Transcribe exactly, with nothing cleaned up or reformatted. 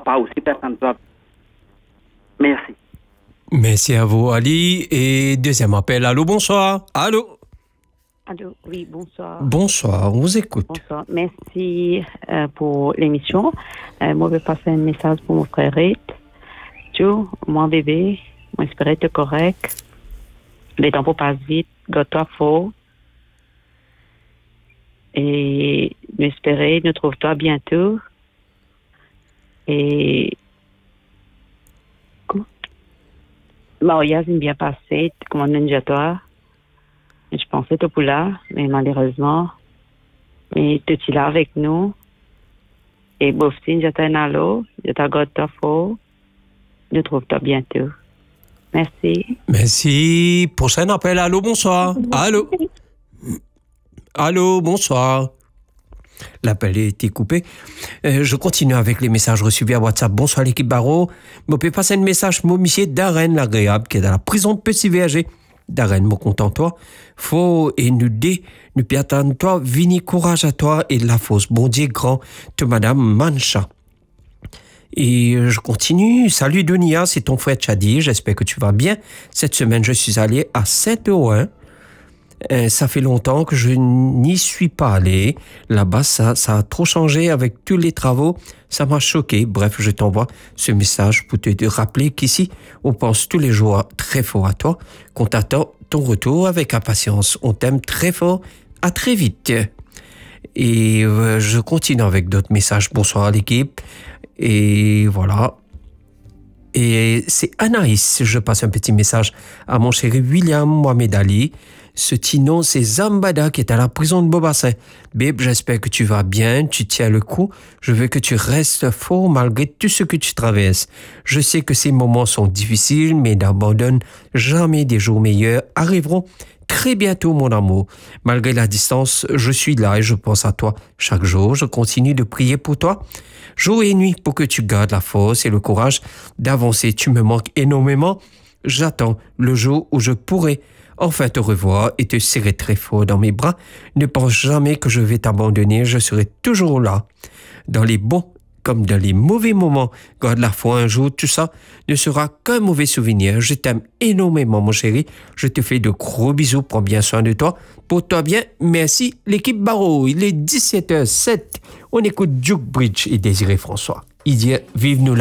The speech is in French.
papa aussi, personne d'autre. Merci. Merci à vous, Ali. Et deuxième appel. Allô, bonsoir. Allô. Allô, oui, bonsoir. Bonsoir, on vous écoute. Bonsoir. Merci euh, pour l'émission. Euh, moi, je vais passer un message pour mon frère. Tu, mon bébé, mon espéré est correct. Les temps passent vite, garde-toi fort. Et j'espère nous trouve-toi bientôt. Et comment? Mariage est bien passé, comme on dit à toi. Je pensais tout pour là, mais malheureusement, mais tu es là avec nous. Et Bofsine, je t'en allo, je t'agote ta fort. Nous trouve-toi bientôt. Merci. Merci. Prochain appel. Allô, bonsoir. Allô. Allô, bonsoir. L'appel a été coupé. Euh, je continue avec les messages reçus via WhatsApp. Bonsoir l'équipe Barreau. Je peux passer un message pour monsieur Darren l'agréable qui est dans la prison de Petit V A G. Darren, me content toi. Faut et nous dé, nous attendre toi, vini courage à toi et de la fosse. Bon Dieu grand, te madame Mancha. Et je continue. Salut Dunia, c'est ton frère Chadi. J'espère que tu vas bien. Cette semaine, je suis allé à Saint-Ouen. Euh, ça fait longtemps que je n'y suis pas allé. Là-bas, ça, ça a trop changé avec tous les travaux. Ça m'a choqué. Bref, je t'envoie ce message pour te rappeler qu'ici, on pense tous les jours très fort à toi, qu'on t'attend ton retour avec impatience. On t'aime très fort. À très vite. Et euh, je continue avec d'autres messages. Bonsoir à l'équipe. Et voilà. Et c'est Anaïs. Je passe un petit message à mon chéri William Mohamed Ali. Ce Tino, c'est Zambada qui est à la prison de Bobassin. Bib, j'espère que tu vas bien, tu tiens le coup. Je veux que tu restes fort malgré tout ce que tu traverses. Je sais que ces moments sont difficiles, mais n'abandonne jamais, des jours meilleurs arriveront très bientôt, mon amour. Malgré la distance, je suis là et je pense à toi. Chaque jour, je continue de prier pour toi, jour et nuit, pour que tu gardes la force et le courage d'avancer. Tu me manques énormément. J'attends le jour où je pourrai enfin te revoir et te serrer très fort dans mes bras. Ne pense jamais que je vais t'abandonner, je serai toujours là. Dans les bons comme dans les mauvais moments, garde la foi, un jour, tout ça ne sera qu'un mauvais souvenir. Je t'aime énormément, mon chéri. Je te fais de gros bisous, prends bien soin de toi. Porte-toi bien, merci l'équipe Barreau. Il est dix-sept heures zéro sept. On écoute Duke Bridge et Désiré François. Il dit, vive nous la